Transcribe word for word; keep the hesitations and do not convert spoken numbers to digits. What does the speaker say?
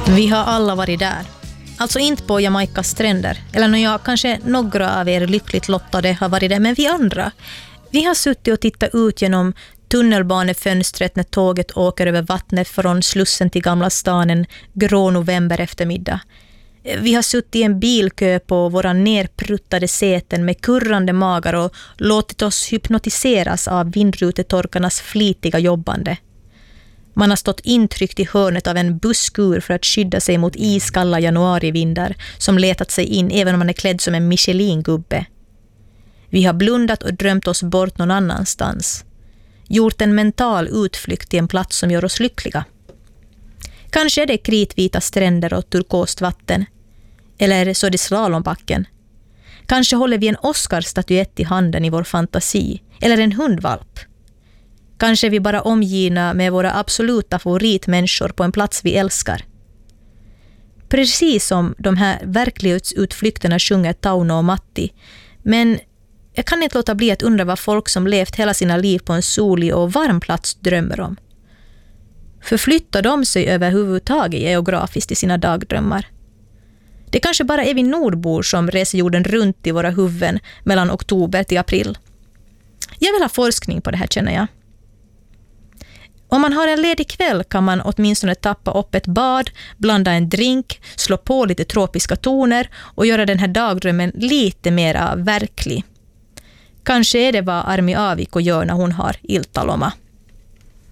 Vi har alla varit där. Alltså inte på Jamaicas stränder. Eller när jag, kanske några av er lyckligt lottade har varit där. Men vi andra, vi har suttit och tittat ut genom tunnelbanefönstret när tåget åker över vattnet från Slussen till Gamla stan en grå november eftermiddag. Vi har suttit i en bilkö på våra nerpruttade säten med kurrande magar och låtit oss hypnotiseras av vindrutetorkarnas flitiga jobbande. Man har stått intryckt i hörnet av en busskur för att skydda sig mot iskalla januarivindar som letat sig in även om man är klädd som en Michelin-gubbe. Vi har blundat och drömt oss bort någon annanstans. Gjort en mental utflykt till en plats som gör oss lyckliga. Kanske är det kritvita stränder och turkost vatten. Eller så är det slalombacken. Kanske håller vi en Oscar-statyett i handen i vår fantasi. Eller en hundvalp. Kanske är vi bara omgivna med våra absoluta favoritmänniskor på en plats vi älskar. Precis som de här verklighetsutflykterna sjunger Tauno och Matti. Men jag kan inte låta bli att undra vad folk som levt hela sina liv på en solig och varm plats drömmer om. Förflyttar de sig överhuvudtaget geografiskt i sina dagdrömmar? Det kanske bara är vi nordbor som reser jorden runt i våra huvuden mellan oktober till april. Jag vill ha forskning på det här, känner jag. Om man har en ledig kväll kan man åtminstone tappa upp ett bad, blanda en drink, slå på lite tropiska toner och göra den här dagdrömmen lite mer verklig. Kanske är det vad Armi Aaviko gör när hon har iltaloma.